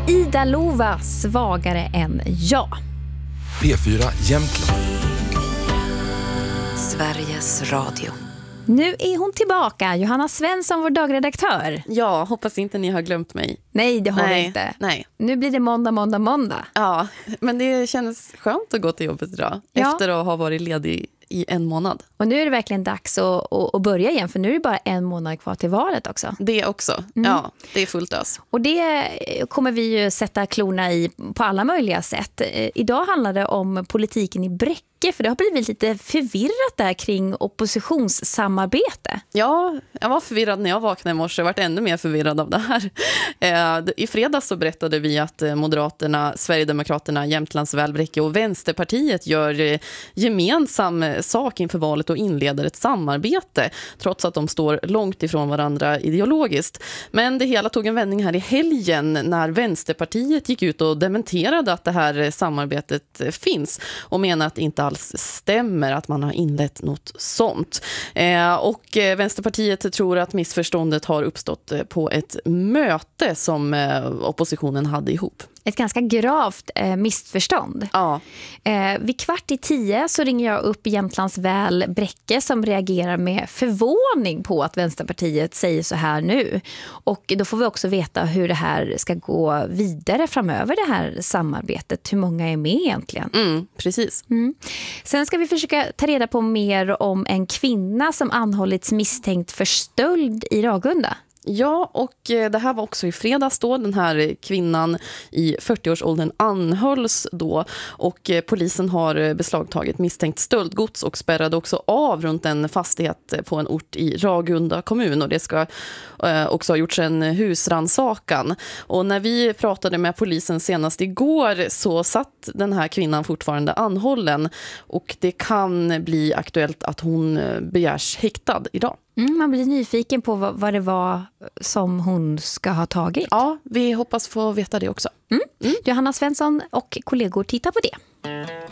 Ida Lova, Svagare än jag. P4 Jämtland. Sveriges Radio. Nu är hon tillbaka, Johanna Svensson, vår dagredaktör. Ja, hoppas inte ni har glömt mig. Nej, det har vi inte. Nej. Nu blir det måndag. Ja, men det känns skönt att gå till jobbet idag. Ja. Efter att ha varit ledig i 1 månad. Och nu är det verkligen dags att börja igen, för nu är det bara 1 månad kvar till valet också. Det också. Ja, det är fullt ös. Och det kommer vi ju sätta klorna i på alla möjliga sätt. Idag handlar det om politiken i Bräcke, för det har blivit lite förvirrat där kring oppositionssamarbete. Ja, jag var förvirrad när jag vaknade i morse. Jag varit ännu mer förvirrad av det här. I fredags så berättade vi att Moderaterna, Sverigedemokraterna, Jämtlandsväl, Bräcke och Vänsterpartiet gör gemensam sak inför valet och inleder ett samarbete, trots att de står långt ifrån varandra ideologiskt. Men det hela tog en vändning här i helgen när Vänsterpartiet gick ut och dementerade att det här samarbetet finns och menar att det inte alls stämmer att man har inlett något sånt. Och Vänsterpartiet tror att missförståndet har uppstått på ett möte som oppositionen hade ihop. Ett ganska gravt missförstånd. Ja. Vid 9:15 så ringer jag upp Jämtlandsväl Bräcke som reagerar med förvåning på att Vänsterpartiet säger så här nu. Och då får vi också veta hur det här ska gå vidare framöver, det här samarbetet. Hur många är med egentligen? Precis. Sen ska vi försöka ta reda på mer om en kvinna som anhållits misstänkt för stöld i Ragunda. Ja, och det här var också i fredags då. Den här kvinnan i 40-årsåldern anhölls då och polisen har beslagtagit misstänkt stöldgods och spärrade också av runt en fastighet på en ort i Ragunda kommun, och det ska också ha gjorts en husrannsakan. Och när vi pratade med polisen senast igår så satt den här kvinnan fortfarande anhållen, och det kan bli aktuellt att hon begärs häktad idag. Man blir nyfiken på vad det var som hon ska ha tagit. Ja, vi hoppas få veta det också. Johanna Svensson och kollegor tittar på det.